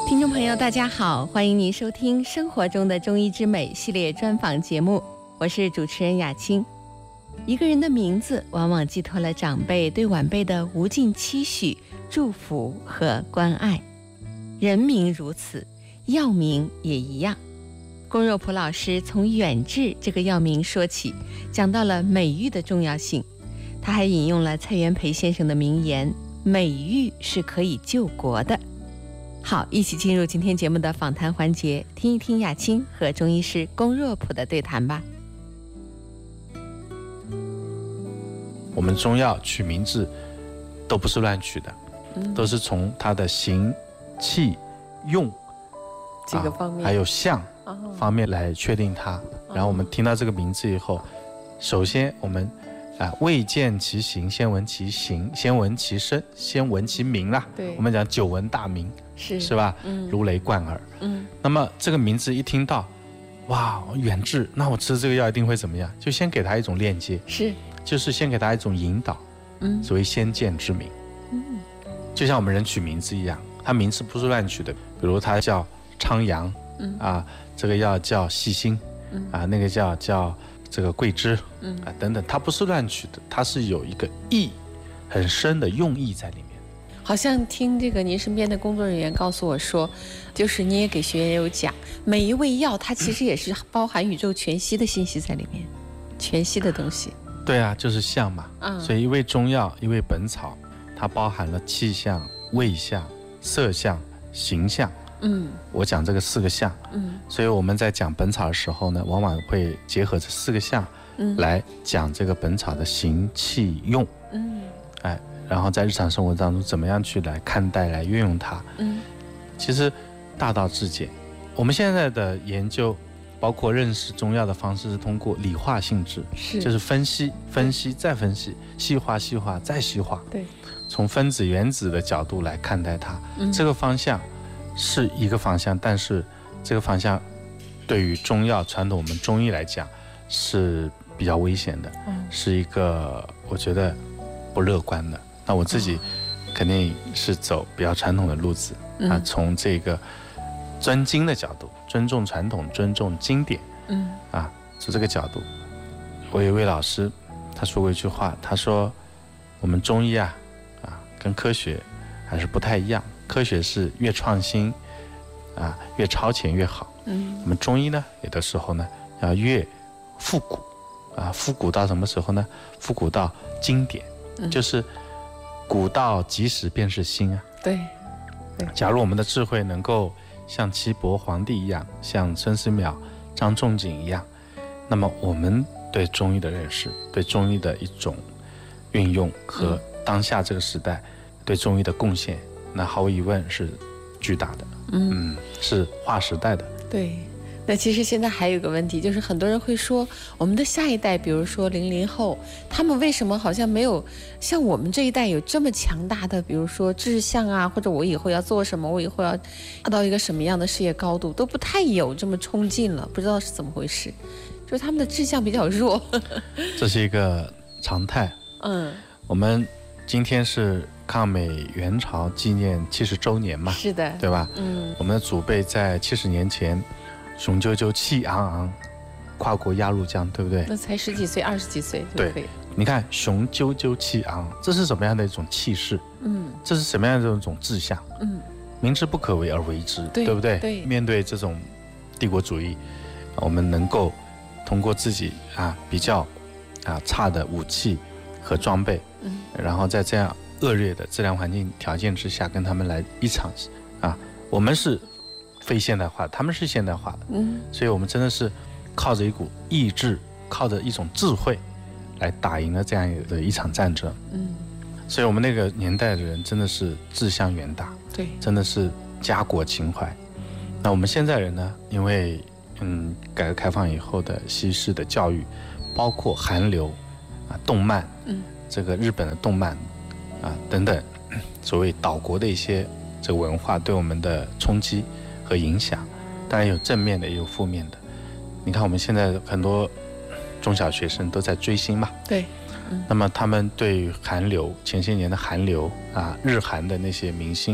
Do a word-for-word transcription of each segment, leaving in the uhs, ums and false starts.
听众朋友大家好，欢迎您收听生活中的中医之美系列专访节目，我是主持人雅青。一个人的名字往往寄托了长辈对晚辈的无尽期许、祝福和关爱，人名如此，药名也一样。龚若璞老师从远志这个药名说起，讲到了美玉的重要性。他还引用了蔡元培先生的名言，美玉是可以救国的。好，一起进入今天节目的访谈环节，听一听雅青和中医师龚若璞的对谈吧。 我们中药取名字都不是乱取的，嗯、都是从它的形、气、用几个方面、 啊、还有相方面来确定它。哦、然后我们听到这个名字以后，首先我们啊，未见其形，先闻其形，先闻其声，先闻其名啦。 对， 我们讲久闻大名， 是是吧？嗯，如雷贯耳。嗯，那么这个名字一听到，哇，远志，那我吃这个药一定会怎么样？就先给他一种链接， 是， 就是先给他一种引导。嗯，所谓先见之明。嗯，就像我们人取名字一样，他名字不是乱取的，比如他叫昌阳，嗯啊，这个药叫细心，嗯啊，那个叫叫。这个桂枝，嗯啊等等，它不是乱取的，它是有一个意很深的用意在里面。 好像听这个您身边的工作人员告诉我说，就是你也给学员有讲，每一味药它其实也是包含宇宙全息的信息在里面，全息的东西。 对啊，就是相嘛。嗯，所以一味中药，一味本草，它包含了气象、味象、色象、形象。嗯，我讲这个四个象，嗯，所以我们在讲本草的时候呢，往往会结合这四个象，嗯，来讲这个本草的形、气、用，嗯，哎，然后在日常生活当中怎么样去来看待、来运用它，嗯，其实大道至简。我们现在的研究，包括认识中药的方式是通过理化性质，是，就是分析、分析再分析，细化、细化再细化，对，从分子、原子的角度来看待它，嗯，这个方向。是一个方向，但是这个方向对于中药传统我们中医来讲是比较危险的，嗯、是一个我觉得不乐观的。那我自己肯定是走比较传统的路子，嗯、啊，从这个尊经的角度，尊重传统，尊重经典，嗯，啊，从这个角度，我有一位老师他说过一句话，他说我们中医啊，啊，跟科学还是不太一样。科学是越创新啊，越超前越好。嗯，我们中医呢，有的时候呢，要越复古啊，复古到什么时候呢？复古到经典，嗯、就是古到即时便是新啊。对，对。假如我们的智慧能够像岐伯皇帝一样，像孙思邈、张仲景一样，那么我们对中医的认识，对中医的一种运用和当下这个时代对中医的贡献。那毫无疑问是巨大的，嗯, 嗯，是划时代的。对，那其实现在还有一个问题，就是很多人会说，我们的下一代，比如说零零后，他们为什么好像没有像我们这一代有这么强大的，比如说志向啊，或者我以后要做什么，我以后要达到一个什么样的事业高度，都不太有这么冲劲了，不知道是怎么回事，就是他们的志向比较弱。这是一个常态。嗯，我们今天是抗美援朝纪念七十周年嘛，是的，对吧？嗯，我们的祖辈在七十年前，雄赳赳气昂昂，跨国鸭绿江，对不对？那才十几岁，二十几岁就可以。你看雄赳赳气昂，这是什么样的一种气势？嗯，这是什么样的一种志向？嗯，明知不可为而为之， 对, 对不对？对，面对这种帝国主义，我们能够通过自己啊比较啊差的武器和装备，嗯，然后在这样恶劣的自然环境条件之下，跟他们来一场啊，我们是非现代化，他们是现代化的，嗯，所以我们真的是靠着一股意志，靠着一种智慧，来打赢了这样的一场战争，嗯，所以我们那个年代的人真的是志向远大，对，真的是家国情怀。那我们现在人呢，因为嗯改革开放以后的西式的教育，包括韩流啊、动漫，嗯，这个日本的动漫啊等等，所谓岛国的一些这个文化对我们的冲击和影响，当然有正面的也有负面的。你看我们现在很多中小学生都在追星嘛，对，嗯，那么他们对韩流前些年的韩流啊，日韩的那些明星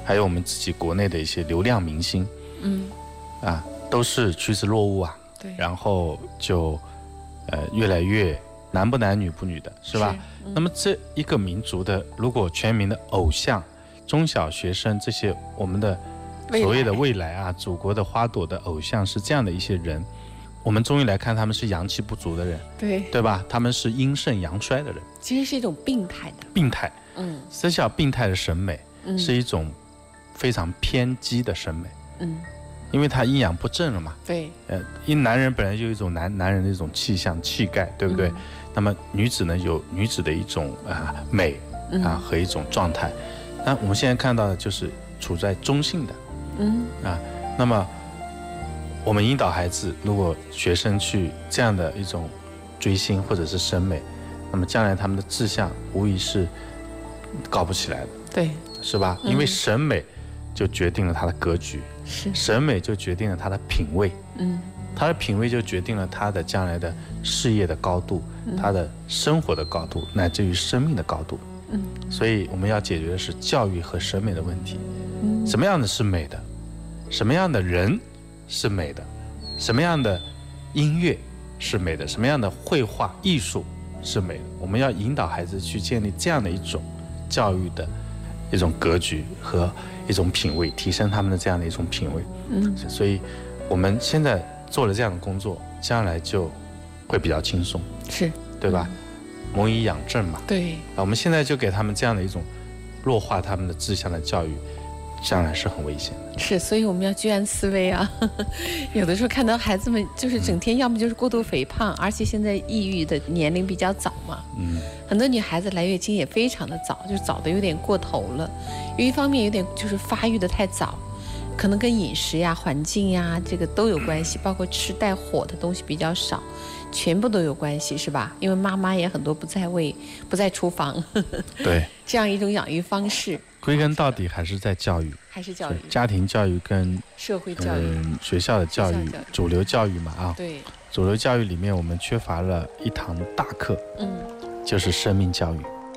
还有我们自己国内的一些流量明星，嗯，啊，都是趋之若鹜啊。对，然后就呃越来越男不男女不女的，是吧？是嗯、那么这一个民族的，如果全民的偶像，中小学生这些我们的所谓的未来啊，祖国的花朵的偶像是这样的一些人，我们中医来看他们是阳气不足的人，对对吧？他们是阴盛阳衰的人， 其实是一种病态的病态，嗯，这叫病态的审美，嗯、是一种非常偏激的审美，嗯。因为他阴阳不正了嘛，对，呃，因男人本来就有一种男男人的一种气象气概，对不对？嗯、那么女子呢，有女子的一种啊、呃、美啊、和一种状态。那我们现在看到的就是处在中性的，嗯啊，那么我们引导孩子，如果学生去这样的一种追星或者是审美，那么将来他们的志向无疑是搞不起来的，对，是吧？嗯、因为审美就决定了他的格局。是审美就决定了他的品味，嗯，他的品味就决定了他的将来的事业的高度，嗯、他的生活的高度，乃至于生命的高度，嗯，所以我们要解决的是教育和审美的问题，嗯，什么样的是美的，什么样的人是美的，什么样的音乐是美的，什么样的绘画艺术是美的，我们要引导孩子去建立这样的一种教育的一种格局和一种品味，提升他们的这样的一种品味。嗯，所以我们现在做了这样的工作，将来就会比较轻松，是对吧？嗯、蒙以养正嘛。对。啊，我们现在就给他们这样的一种弱化他们的志向的教育，将来是很危险的。是，所以我们要居安思危啊。有的时候看到孩子们就是整天要么就是过度肥胖，嗯、而且现在抑郁的年龄比较早嘛。嗯。很多女孩子来月经也非常的早，就是早的有点过头了。有一方面有点就是发育的太早，可能跟饮食呀、环境呀这个都有关系，包括吃带火的东西比较少，全部都有关系，是吧？因为妈妈也很多不在位，不在厨房。对，这样一种养育方式，归根到底还是在教育，还是教育，家庭教育跟社会教育、嗯、学校的教育、教育主流教育嘛啊。对，主流教育里面我们缺乏了一堂大课，嗯，就是生命教育。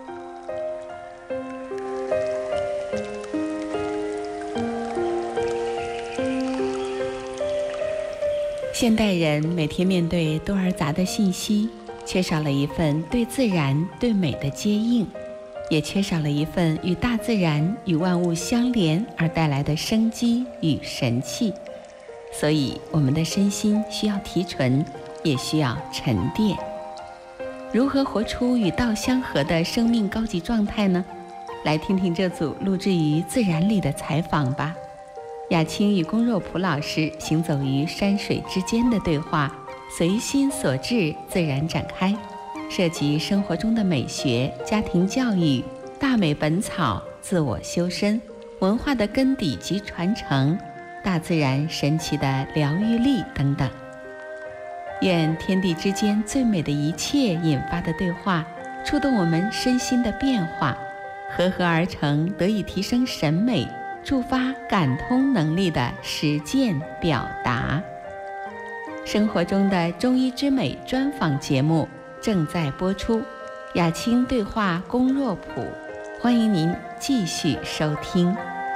现代人每天面对多而杂的信息，缺少了一份对自然、对美的接应，也缺少了一份与大自然、与万物相连而带来的生机与神气。所以，我们的身心需要提纯，也需要沉淀。如何活出与道相合的生命高级状态呢？来听听这组录制于自然里的采访吧。雅青与龚若璞老师行走于山水之间的对话，随心所至，自然展开，涉及生活中的美学、家庭教育、大美本草、自我修身、文化的根底及传承、大自然神奇的疗愈力等等。愿天地之间最美的一切引发的对话，触动我们身心的变化，合合而成得以提升审美、触发感通能力的实践表达。生活中的中医之美专访节目正在播出，雅青对话龚若璞，欢迎您继续收听。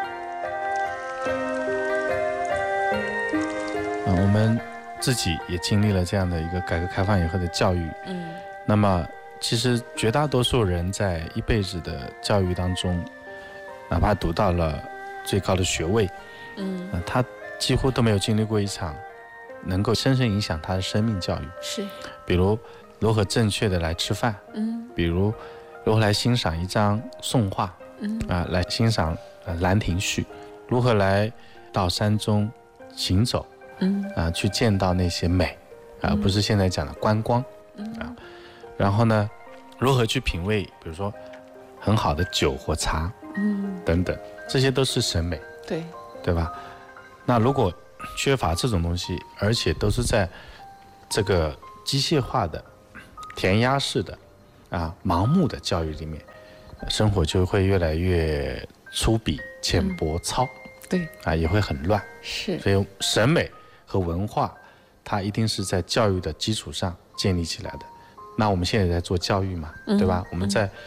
啊，我们自己也经历了这样的一个改革开放以后的教育，嗯，那么其实绝大多数人在一辈子的教育当中，哪怕读到了最高的学位，嗯、呃，他几乎都没有经历过一场能够深深影响他的生命教育。是，比如如何正确的来吃饭，嗯，比如如何来欣赏一张宋画，嗯啊、呃，来欣赏呃《兰亭序》，如何来到山中行走，嗯啊、呃，去见到那些美，而、呃、不是现在讲的观光，嗯啊、呃，然后呢，如何去品味，比如说很好的酒或茶，嗯等等。这些都是审美，对对吧？那如果缺乏这种东西，而且都是在这个机械化的、填鸭式的、啊盲目的教育里面，生活就会越来越粗鄙、浅薄、嗯、糙，对啊，也会很乱。是，所以审美和文化，它一定是在教育的基础上建立起来的。那我们现在在做教育嘛，嗯、对吧？我们在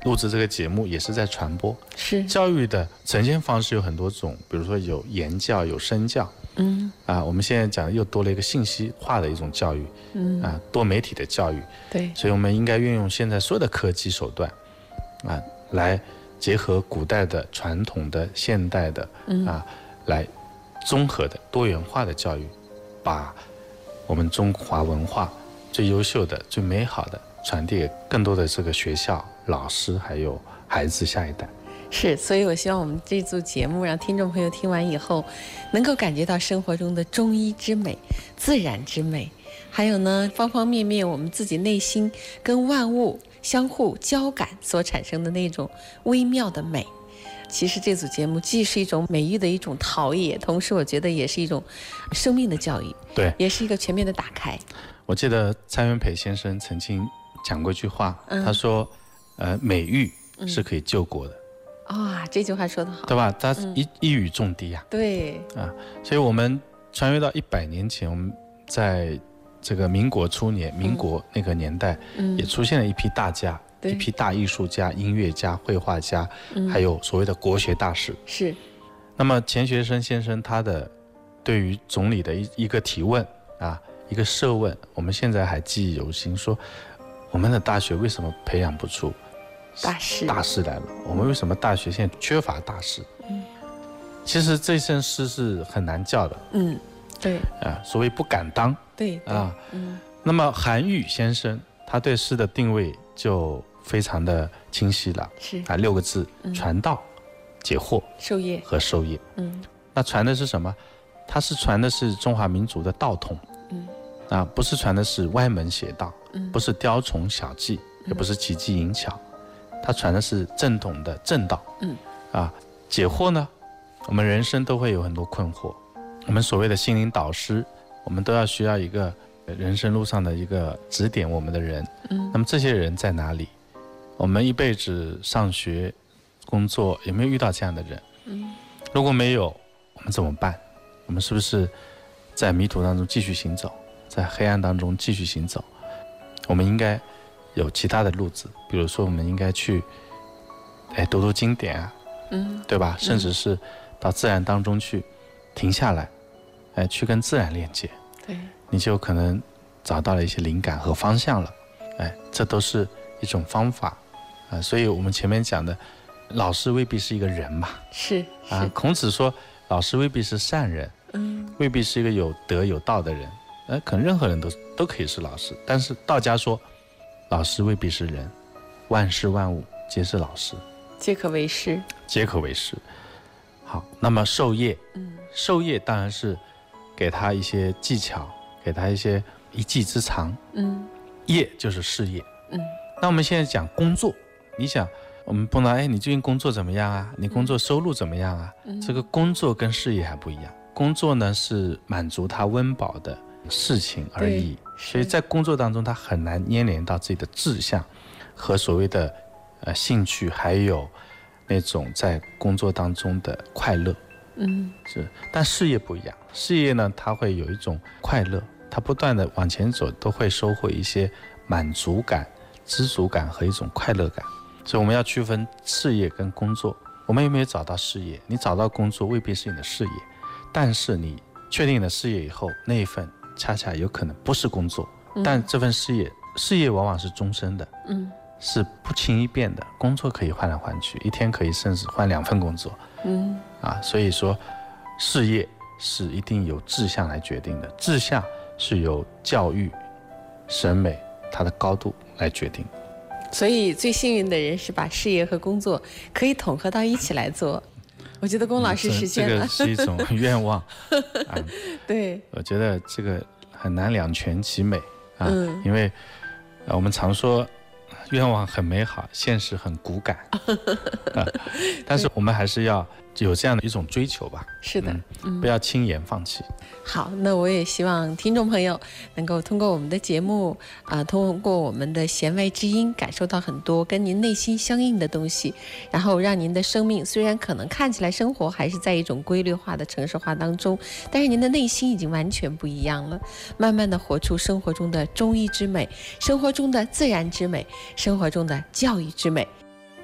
录制这个节目也是在传播。 是教育的呈现方式有很多种，比如说有言教，有身教。嗯啊，我们现在讲又多了一个信息化的一种教育。嗯啊，多媒体的教育。 对， 所以我们应该运用现在所有的科技手段，啊，来结合古代的、传统的、现代的，啊，来综合的、多元化的教育，把我们中华文化最优秀的、最美好的传递给更多的这个学校、老师还有孩子下一代。 是，所以我希望我们这组节目让听众朋友听完以后，能够感觉到生活中的中医之美、自然之美，还有呢方方面面我们自己内心跟万物相互交感所产生的那种微妙的美。其实这组节目既是一种美育的一种陶冶，同时我觉得也是一种生命的教育， 对， 也是一个全面的打开。 我记得蔡元培先生曾经讲过一句话，嗯、他说：“呃，美育是可以救国的。” 啊、哦，这句话说得好， 对吧？他一、嗯、一语中的啊。 对啊，所以我们穿越到一百年前，我们在这个民国初年、民国那个年代，嗯、也出现了一批大家。一批大艺术家、音乐家、绘画家，嗯、还有所谓的国学大师。 是。 那么钱学森先生他的对于总理的一一个提问啊，一个设问，我们现在还记忆犹新，说我们的大学为什么培养不出大师？ 大师来了，我们为什么大学现在缺乏大师？嗯，其实这身诗是很难教的。 嗯，对。 啊，所谓不敢当。 对。对啊，嗯。那么韩愈先生他对诗的定位就非常的清晰了， 是啊，六个字： 嗯、 传道、解惑、 授业和授业。 嗯， 那传的是什么？它是传的是中华民族的道统。 嗯， 啊，不是传的是歪门邪道， 嗯、 不是雕虫小技，也不是奇技淫巧，它传的是正统的正道。 嗯， 啊，解惑呢，我们人生都会有很多困惑，我们所谓的心灵导师，我们都要需要一个人生路上的一个指点我们的人。 嗯， 那么这些人在哪里？我们一辈子上学工作有没有遇到这样的人？ 嗯， 如果没有，我们怎么办？我们是不是在迷途当中继续行走，在黑暗当中继续行走？我们应该有其他的路子，比如说我们应该去哎读读经典啊， 嗯， 对吧？甚至是到自然当中去停下来，哎，去跟自然连接， 对， 你就可能找到了一些灵感和方向了。哎，这都是一种方法。啊，所以我们前面讲的，老师未必是一个人嘛， 是啊。孔子说，老师未必是善人， 嗯， 未必是一个有德有道的人，呃，可能任何人都都可以是老师。但是道家说，老师未必是人，万事万物皆是老师， 皆可为师， 皆可为师。好，那么授业， 嗯， 授业当然是给他一些技巧，给他一些一技之长， 嗯， 业就是事业， 嗯。 那我们现在讲工作。你想，我们碰到，哎，你最近工作怎么样啊？你工作收入怎么样啊？ 嗯、 这个工作跟事业还不一样。工作呢是满足他温饱的事情而已，所以在工作当中，他很难粘连到自己的志向和所谓的呃兴趣，还有那种在工作当中的快乐。 嗯， 是。但事业不一样，事业呢，它会有一种快乐，它不断的往前走，都会收获一些满足感、知足感和一种快乐感。所以我们要区分事业跟工作。我们有没有找到事业？你找到工作未必是你的事业，但是你确定了事业以后，那一份恰恰有可能不是工作，嗯、但这份事业，事业往往是终身的， 嗯， 是不轻易变的。工作可以换来换去，一天可以甚至换两份工作， 嗯， 啊，所以说事业是一定由志向来决定的，志向是由教育、审美它的高度来决定。 所以最幸运的人是把事业和工作可以统合到一起来做。我觉得龚老师实现了、 嗯、这个是一种愿望、啊、 对，我觉得这个很难两全其美啊、 嗯、 因为、呃、我们常说愿望很美好，现实很骨感、啊、但是我们还是要有这样的一种追求吧。 是的、 嗯嗯、 不要轻言放弃。 好，那我也希望听众朋友能够通过我们的节目啊、呃，通过我们的弦外之音，感受到很多跟您内心相应的东西，然后让您的生命虽然可能看起来生活还是在一种规律化的城市化当中，但是您的内心已经完全不一样了，慢慢的活出生活中的中医之美，生活中的自然之美，生活中的教育之美。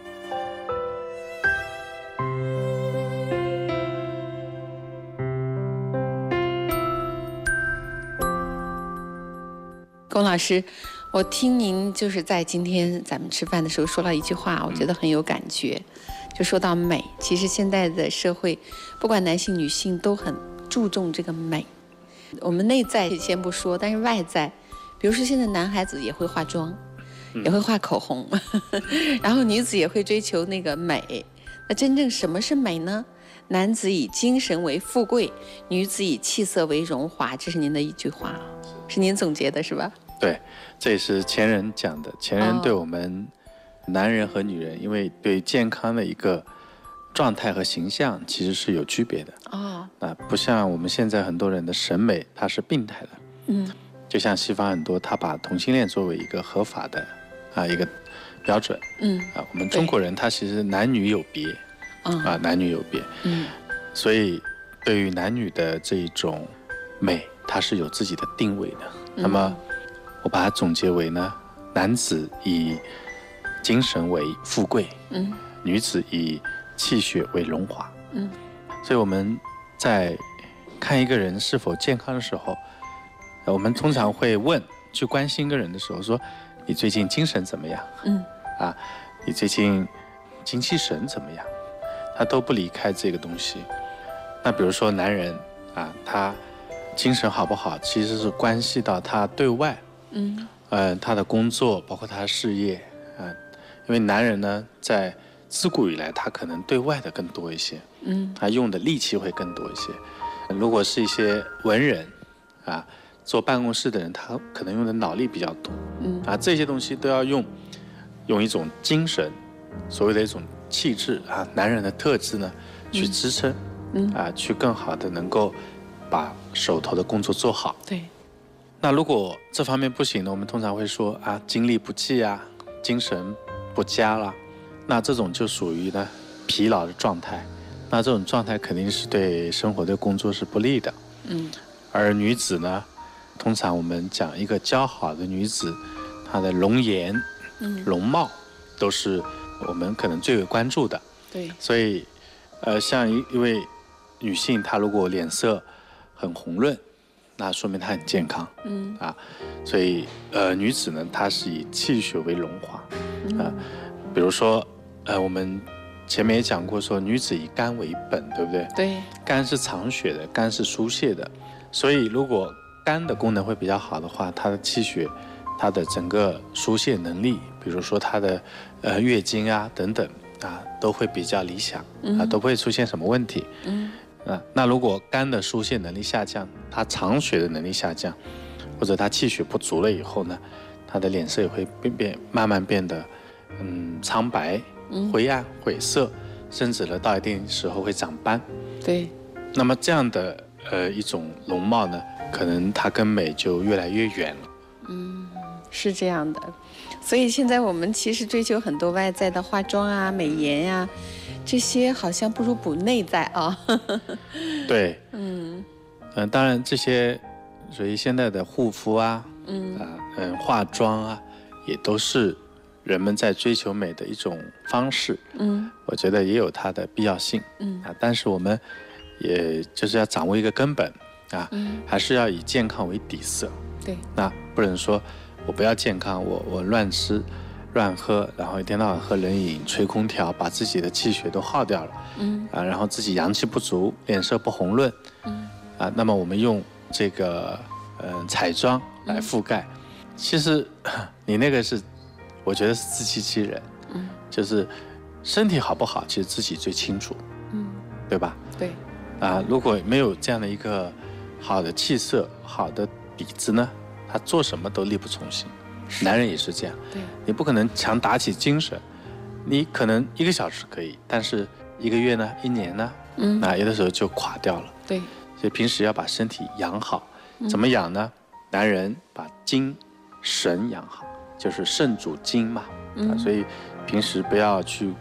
龚老师，我听您就是在今天咱们吃饭的时候说了一句话，我觉得很有感觉，就说到美。其实现在的社会，不管男性女性都很注重这个美。我们内在先不说，但是外在，比如说现在男孩子也会化妆，也会画口红，然后女子也会追求那个美。那真正什么是美呢？男子以精神为富贵，女子以气色为荣华，这是您的一句话，是您总结的是吧？ 对，这也是前人讲的。前人对我们男人和女人，哦、因为对健康的一个状态和形象其实是有区别的。哦，啊，不像我们现在很多人的审美，它是病态的。嗯，就像西方很多，他把同性恋作为一个合法的啊一个标准。嗯，啊，我们中国人他其实男女有别。啊，男女有别，嗯，所以对于男女的这一种美，它是有自己的定位的。嗯、那么，我把它总结为呢，男子以精神为富贵，嗯，女子以气血为荣华，嗯。所以我们在看一个人是否健康的时候，我们通常会问，去关心一个人的时候，说你最近精神怎么样？嗯，啊，你最近精气神怎么样？他都不离开这个东西。那比如说男人啊，他精神好不好，其实是关系到他对外，嗯，呃，他的工作，包括他的事业啊。因为男人呢，在自古以来，他可能对外的更多一些，嗯，他用的力气会更多一些。如果是一些文人啊，坐办公室的人，他可能用的脑力比较多，嗯，啊，这些东西都要用用一种精神，所谓的一种气质啊，男人的特质呢，去支撑，嗯，啊，去更好的能够把手头的工作做好。 对。 那如果这方面不行呢，我们通常会说啊，精力不济啊，精神不佳啦，那这种就属于呢疲劳的状态。那这种状态肯定是对生活、对工作是不利的。嗯。而女子呢，通常我们讲一个姣好的女子，她的容颜、嗯、容貌都是我们可能最为关注的。 对， 所以，呃，像一一位女性，她如果脸色很红润，那说明她很健康。嗯啊，所以呃，女子呢，她是以气血为荣华。嗯、啊，比如说，呃，我们前面也讲过说，女子以肝为本，对不对？ 对， 肝是藏血的，肝是疏泄的，所以如果肝的功能会比较好的话，她的气血。它的整个疏泄能力，比如说它的呃月经啊等等啊，都会比较理想，啊，都不会出现什么问题。嗯，啊，那如果肝的疏泄能力下降，它藏血的能力下降，或者它气血不足了以后呢，它的脸色也会变变慢慢变得嗯苍白、灰暗、晦涩，甚至呢到一定时候会长斑。 对， 那么这样的呃一种容貌呢，可能它跟美就越来越远了。 嗯。是这样的，所以现在我们其实追求很多外在的化妆啊、美颜呀、啊，这些好像不如补内在啊。 对，嗯嗯、呃，当然这些属于现在的护肤啊，嗯啊嗯、呃、化妆啊，也都是人们在追求美的一种方式。嗯，我觉得也有它的必要性。嗯啊，但是我们也就是要掌握一个根本啊，嗯、还是要以健康为底色。 对， 那不能说。我不要健康，我我乱吃乱喝，然后一天到晚喝冷饮、吹空调，把自己的气血都耗掉了。嗯啊，然后自己阳气不足，脸色不红润。嗯啊，那么我们用这个嗯、呃、彩妆来覆盖，嗯、其实你那个是，我觉得是自欺欺人。嗯，就是身体好不好，其实自己最清楚。嗯，对吧？ 对。 啊，如果没有这样的一个好的气色、好的底子呢？他做什么都力不从心，男人也是这样。对，你不可能强打起精神，你可能一个小时可以，但是一个月呢，一年呢，嗯，那有的时候就垮掉了。 对， 所以平时要把身体养好，怎么养呢？男人把精神养好，就是肾主精嘛，嗯、啊，所以平时不要去